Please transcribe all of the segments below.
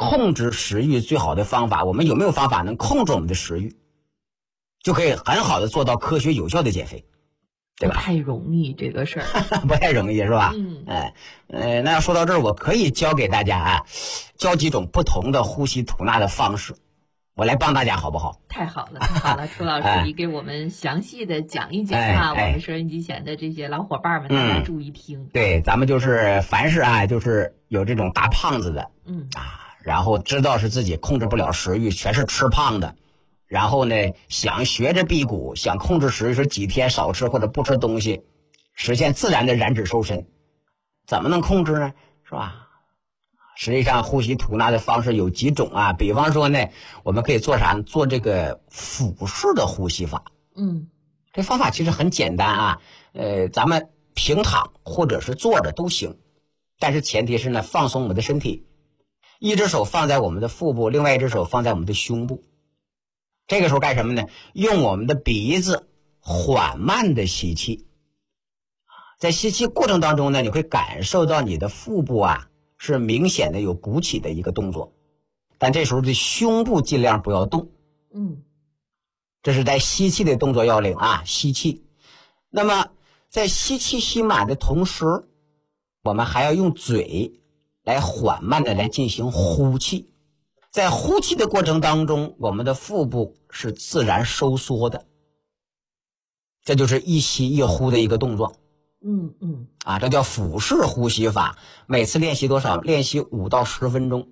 控制食欲最好的方法，我们有没有方法能控制我们的食欲，就可以很好的做到科学有效的减肥，对吧？ 不太容易这个事儿， 不太容易是吧？那要说到这儿，我可以教给大家教几种不同的呼吸吐纳的方式，我来帮大家好不好？ 太好了，太好了，楚老师，你给我们详细的讲一讲我们收音机前的这些老伙伴们，大家注意听。 对，咱们就是凡是就是有这种大胖子的，然后知道是自己控制不了食欲，全是吃胖的，然后呢想学着辟谷，想控制食欲，说几天少吃或者不吃东西，实现自然的燃脂瘦身，怎么能控制呢？是吧？实际上呼吸吐纳的方式有几种比方说呢，我们可以做啥呢？做这个腹式的呼吸法。这方法其实很简单咱们平躺或者是坐着都行，但是前提是呢放松我们的身体，一只手放在我们的腹部，另外一只手放在我们的胸部。这个时候干什么呢？用我们的鼻子缓慢的吸气，在吸气过程当中呢，你会感受到你的腹部是明显的有鼓起的一个动作，但这时候的胸部尽量不要动。这是在吸气的动作要领吸气。那么在吸气吸满的同时，我们还要用嘴来缓慢的来进行呼气。在呼气的过程当中，我们的腹部是自然收缩的，这就是一吸一呼的一个动作。这叫腹式呼吸法。每次练习多少？练习5到10分钟，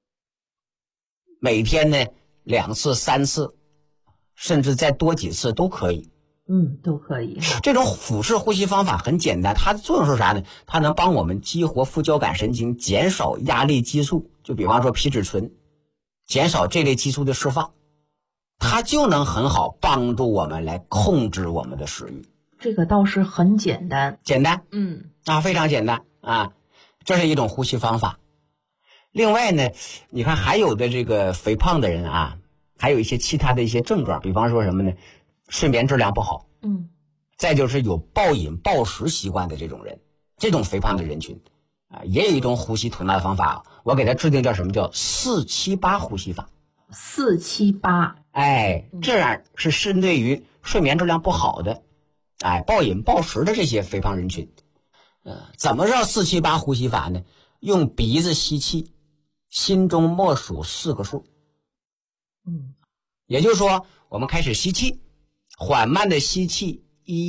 每天呢2次3次，甚至再多几次都可以。 都可以。 这种腹式呼吸方法很简单，它的作用是啥呢？它能帮我们激活副交感神经，减少压力激素，就比方说皮质醇，减少这类激素的释放，它就能很好帮助我们来控制我们的食欲。 这个倒是很简单， 非常简单这是一种呼吸方法。另外呢，你看还有的这个肥胖的人还有一些其他的一些症状，比方说什么呢？睡眠质量不好，再就是有暴饮暴食习惯的这种人，这种肥胖的人群也有一种呼吸吐纳的方法，我给他制定叫什么？叫478呼吸法。 478， 这样是针对于睡眠质量不好的暴饮暴食的这些肥胖人群。怎么叫478呼吸法呢？用鼻子吸气，心中默数4个数。也就是说，我们开始吸气，缓慢的吸气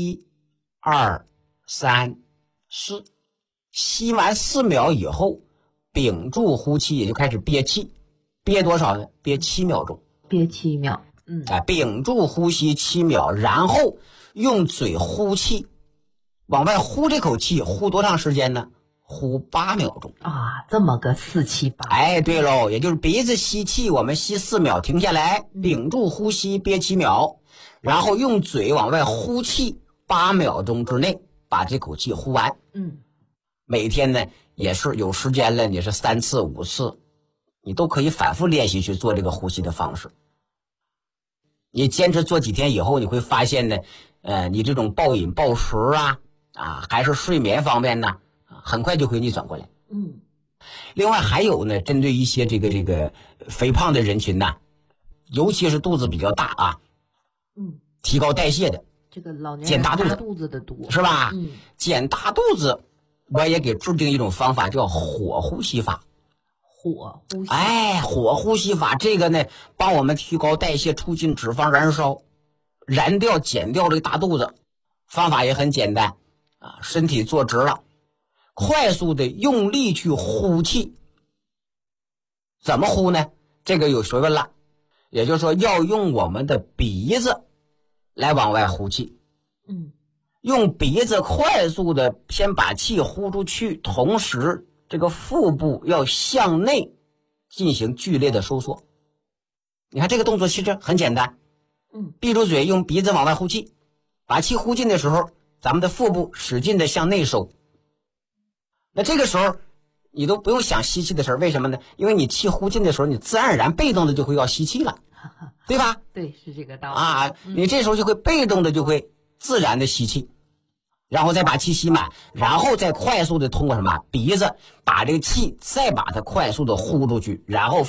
，1、2、3、4，吸完4秒以后，屏住呼气，也就开始憋气。憋多少呢？憋7秒钟。 憋7秒。 屏住呼吸7秒，然后用嘴呼气，往外呼这口气，呼多长时间呢？呼8秒钟。 这么个478。 对喽，也就是鼻子吸气，我们吸4秒，停下来，屏住呼吸，憋7秒，然后用嘴往外呼气8秒钟之内把这口气呼完。每天呢也是有时间了，你是3次5次，你都可以反复练习去做这个呼吸的方式。你坚持做几天以后，你会发现呢，你这种暴饮暴食还是睡眠方面呢，很快就会逆转过来。另外还有呢，针对一些这个肥胖的人群呢，尤其是肚子比较大提高代谢的， 这个老年人减大肚子的多， 是吧？减大肚子，我也给制定一种方法，叫火呼吸法。 火呼吸。 火呼吸法这个呢，帮我们提高代谢，促进脂肪燃烧，减掉这个大肚子。方法也很简单身体坐直了，快速的用力去呼气。怎么呼呢？这个有学问了，也就是说要用我们的鼻子来往外呼气。用鼻子快速的先把气呼出去，同时这个腹部要向内进行剧烈的收缩。你看这个动作其实很简单，闭住嘴，用鼻子往外呼气，把气呼进的时候，咱们的腹部使劲的向内收。那这个时候你都不用想吸气的事儿，为什么呢？因为你气呼进的时候，你自然而然被动的就会要吸气了，对吧？ 对，是这个道理你这时候就会被动的就会自然的吸气，然后再把气吸满，然后再快速的通过什么鼻子把这个气再把它快速的呼出去，然后